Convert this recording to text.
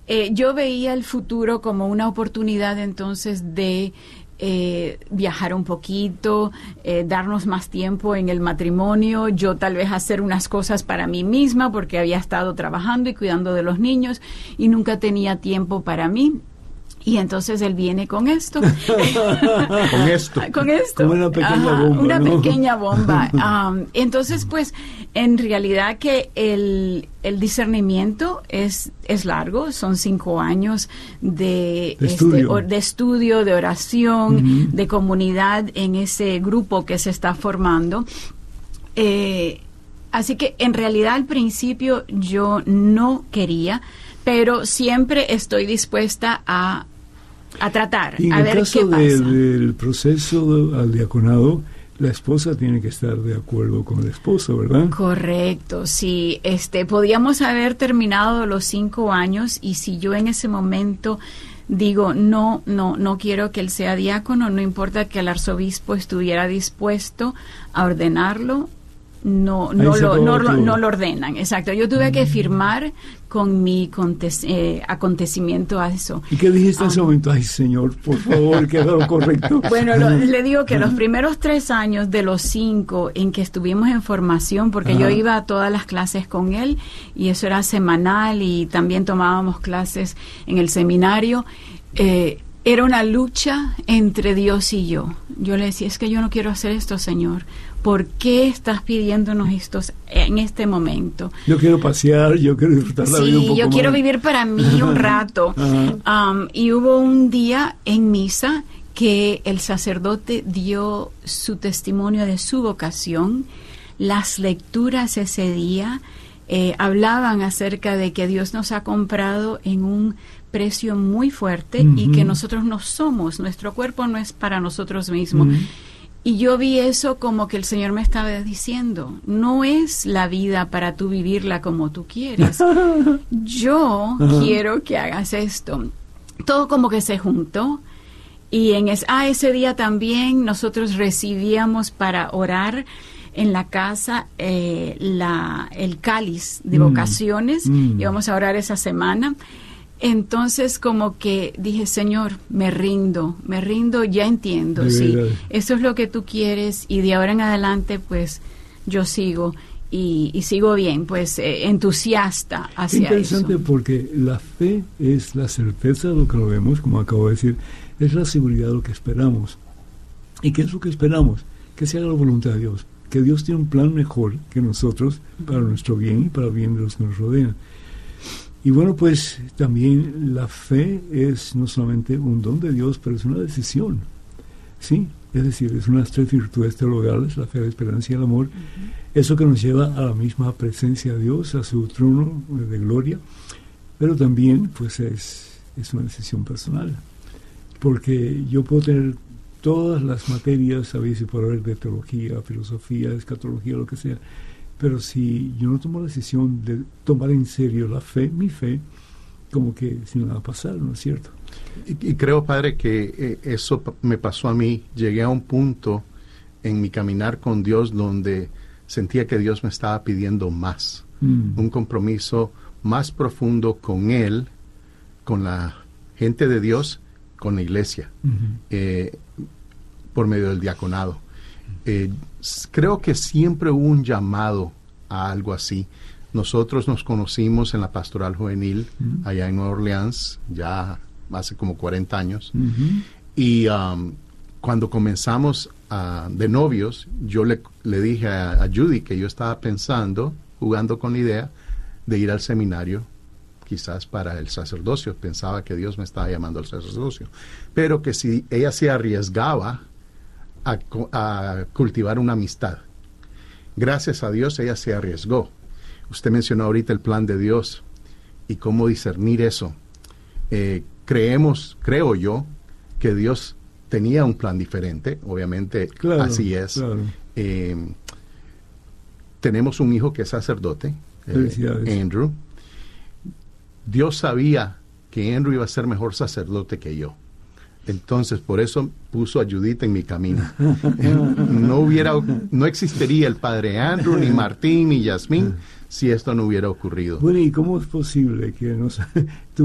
yo veía el futuro como una oportunidad entonces de viajar un poquito, darnos más tiempo en el matrimonio, yo tal vez hacer unas cosas para mí misma porque había estado trabajando y cuidando de los niños y nunca tenía tiempo para mí. Y entonces él viene con esto. Con esto. Con esto. Como una pequeña bomba, una ¿no? pequeña bomba. Entonces, pues, en realidad que el discernimiento es largo. Son 5 años de estudio, de oración, de comunidad en ese grupo que se está formando. Así que, en realidad, al principio yo no quería, pero siempre estoy dispuesta a tratar, y a ver qué pasa. en el caso del proceso al diaconado, la esposa tiene que estar de acuerdo con el esposo, ¿verdad? Correcto, sí. Podíamos haber terminado los 5 años y si yo en ese momento digo, no quiero que él sea diácono, no importa que el arzobispo estuviera dispuesto a ordenarlo, no lo ordenan. Exacto. Yo tuve que firmar con mi acontecimiento a eso. ¿Y qué dijiste en ese momento? Ay, Señor, por favor, que haga lo correcto. Bueno, le digo que los primeros 3 años de los 5 en que estuvimos en formación, porque yo iba a todas las clases con él, y eso era semanal, y también tomábamos clases en el seminario, era una lucha entre Dios y yo. Yo le decía, es que yo no quiero hacer esto, Señor. ¿Por qué estás pidiéndonos esto en este momento? Yo quiero pasear, yo quiero disfrutar la vida un poco yo quiero más. vivir para mí un rato. Y hubo un día en misa que el sacerdote dio su testimonio de su vocación. Las lecturas ese día hablaban acerca de que Dios nos ha comprado en un precio muy fuerte y que nosotros no somos, nuestro cuerpo no es para nosotros mismos. Y yo vi eso como que el Señor me estaba diciendo, no es la vida para tú vivirla como tú quieres. Yo quiero que hagas esto. Todo como que se juntó. Y ese día también nosotros recibíamos para orar en la casa el cáliz de vocaciones. Íbamos a orar esa semana. Entonces como que dije, Señor, me rindo, ya entiendo, sí, eso es lo que tú quieres y de ahora en adelante pues yo sigo y sigo bien, pues entusiasta hacia eso. Interesante porque la fe es la certeza de lo que lo vemos, como acabo de decir, es la seguridad de lo que esperamos. ¿Y qué es lo que esperamos? Que se haga la voluntad de Dios, que Dios tiene un plan mejor que nosotros para nuestro bien y para el bien de los que nos rodean. Y bueno, pues también la fe es no solamente un don de Dios, pero es una decisión, ¿sí? Es decir, es unas 3 virtudes teologales, la fe, la esperanza y el amor, eso que nos lleva a la misma presencia de Dios, a su trono de gloria, pero también pues es una decisión personal, porque yo puedo tener todas las materias, a veces por haber de teología, filosofía, escatología, lo que sea, pero si yo no tomo la decisión de tomar en serio la fe, mi fe, como que si no va a pasar, ¿no es cierto? Y creo, Padre, que eso me pasó a mí. Llegué a un punto en mi caminar con Dios donde sentía que Dios me estaba pidiendo más, un compromiso más profundo con Él, con la gente de Dios, con la iglesia, por medio del diaconado. Creo que siempre hubo un llamado a algo así. Nosotros nos conocimos en la pastoral juvenil allá en Nueva Orleans, ya hace como 40 años. Y cuando comenzamos de novios, yo le dije a Judy que yo estaba pensando, jugando con la idea de ir al seminario, quizás para el sacerdocio. Pensaba que Dios me estaba llamando al sacerdocio. Pero que si ella se arriesgaba a cultivar una amistad. Gracias a Dios ella se arriesgó. Usted mencionó ahorita el plan de Dios y cómo discernir eso. Creo yo, que Dios tenía un plan diferente, obviamente, claro, así es. Claro. Tenemos un hijo que es sacerdote, Andrew. Dios sabía que Andrew iba a ser mejor sacerdote que yo. Entonces, por eso puso a Judith en mi camino. No existiría el padre Andrew, ni Martín, ni Yasmín, si esto no hubiera ocurrido. Bueno, ¿y cómo es posible que